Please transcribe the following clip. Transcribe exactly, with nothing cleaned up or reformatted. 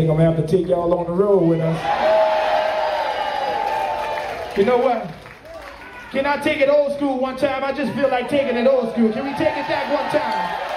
think I'm gonna have to take y'all on the road with us. You know what? Can I take it old school one time? I just feel like taking it old school. Can we take it back one time?